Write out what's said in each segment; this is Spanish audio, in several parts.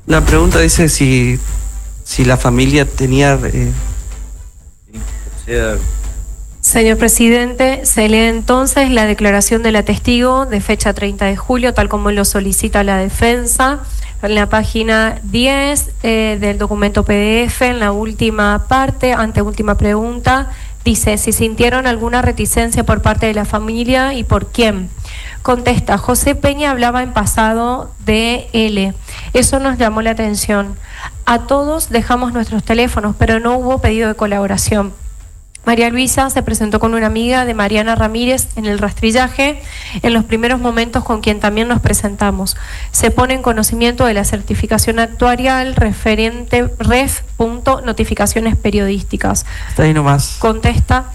La pregunta dice si la familia tenía... Señor presidente, se lee entonces la declaración de la testigo de fecha 30 de julio, tal como lo solicita la defensa. En la página 10 del documento PDF, en la última parte, anteúltima pregunta, dice si sintieron alguna reticencia por parte de la familia y por quién. Contesta, José Peña hablaba en pasado de L. Eso nos llamó la atención. A todos dejamos nuestros teléfonos, pero no hubo pedido de colaboración. María Luisa se presentó con una amiga de Mariana Ramírez en el rastrillaje, en los primeros momentos con quien también nos presentamos. Se pone en conocimiento de la certificación actuarial referente ref.notificaciones periodísticas. Está ahí nomás. Contesta.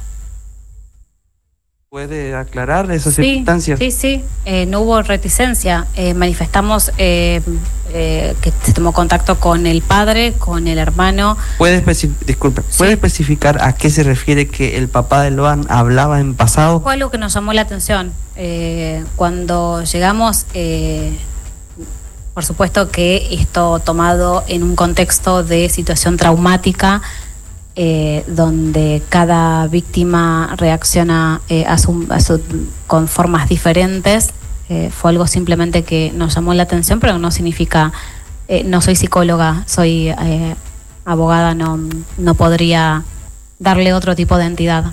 ¿Puede aclarar esas circunstancias? Sí. No hubo reticencia. Manifestamos que se tomó contacto con el padre, con el hermano. ¿Puede especificar a qué se refiere que el papá de Loan hablaba en pasado? Fue algo que nos llamó la atención. Cuando llegamos, por supuesto que esto tomado en un contexto de situación traumática, donde cada víctima reacciona con formas diferentes. Fue algo simplemente que nos llamó la atención, pero no significa, no soy psicóloga, soy abogada, no podría darle otro tipo de entidad.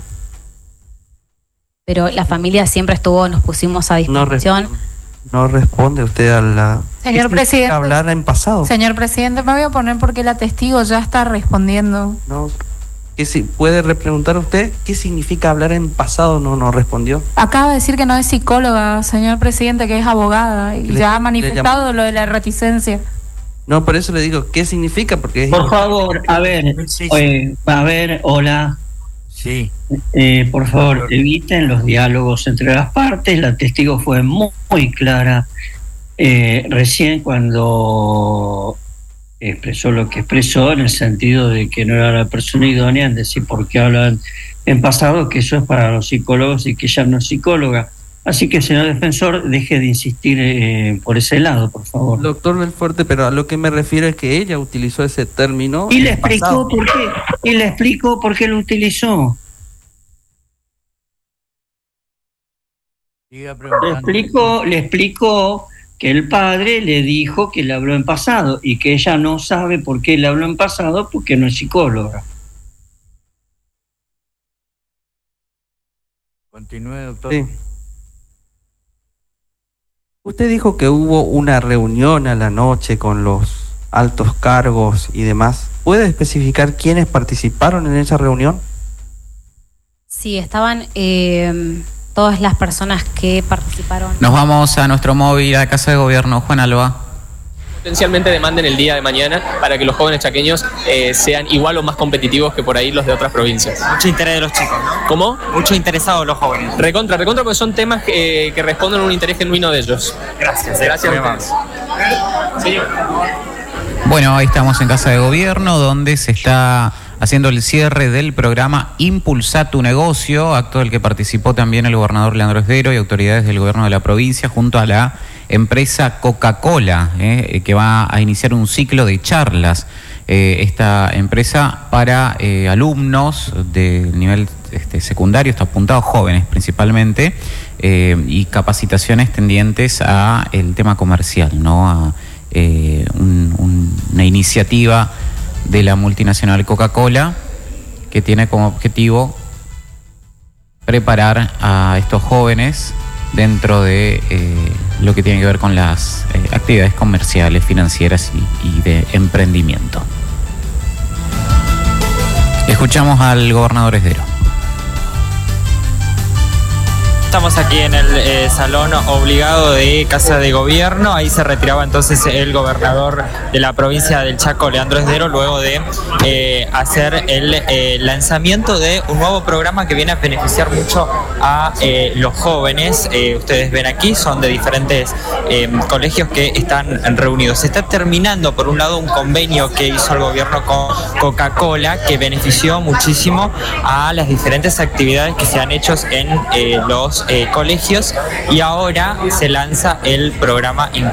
Pero la familia siempre nos pusimos a disposición. No responde usted a la... Señor presidente, hablar en pasado. Señor presidente, me voy a poner porque la testigo ya está respondiendo. No. ¿Puede repreguntar usted qué significa hablar en pasado? No respondió. Acaba de decir que no es psicóloga, señor presidente, que es abogada y ya ha manifestado lo de la reticencia. No, por eso le digo, ¿qué significa? Porque por favor, a ver, hola. Sí. Por favor, eviten los diálogos entre las partes. La testigo fue muy clara recién cuando expresó lo que expresó, en el sentido de que no era la persona idónea en decir por qué hablan en pasado, que eso es para los psicólogos y que ella no es psicóloga. Así que, señor defensor, deje de insistir por ese lado, por favor. Doctor Belforte, pero a lo que me refiero es que ella utilizó ese término. Y le explicó por qué. Y le explicó por qué lo utilizó. Le explicó que el padre le dijo que le habló en pasado y que ella no sabe por qué le habló en pasado porque no es psicóloga. Continúe, doctor. Sí. Usted dijo que hubo una reunión a la noche con los altos cargos y demás. ¿Puede especificar quiénes participaron en esa reunión? Sí, estaban todas las personas que participaron. Nos vamos a nuestro móvil a Casa de Gobierno. Juan Alba. Potencialmente demanden el día de mañana para que los jóvenes chaqueños sean igual o más competitivos que por ahí los de otras provincias. Mucho interés de los chicos, ¿no? ¿Cómo? Mucho interesados los jóvenes. Recontra, porque son temas que responden a un interés genuino de ellos. Gracias. Gracias a ustedes. Señor. Bueno, ahí estamos en Casa de Gobierno, donde se está haciendo el cierre del programa Impulsa tu Negocio, acto del que participó también el gobernador Leandro Esdero y autoridades del gobierno de la provincia, junto a la empresa Coca-Cola, que va a iniciar un ciclo de charlas. Esta empresa para alumnos del nivel secundario, está apuntado a jóvenes principalmente, y capacitaciones tendientes a el tema comercial, ¿no? A una iniciativa de la multinacional Coca-Cola que tiene como objetivo preparar a estos jóvenes dentro de lo que tiene que ver con las actividades comerciales, financieras y de emprendimiento. Escuchamos al gobernador Esdero. Estamos aquí en el salón obligado de Casa de Gobierno. Ahí se retiraba entonces el gobernador de la provincia del Chaco, Leandro Esdero, luego de hacer el lanzamiento de un nuevo programa que viene a beneficiar mucho a los jóvenes. Ustedes ven aquí, son de diferentes colegios que están reunidos. Se está terminando, por un lado, un convenio que hizo el gobierno con Coca-Cola que benefició muchísimo a las diferentes actividades que se han hecho en los colegios, y ahora se lanza el programa Impulsa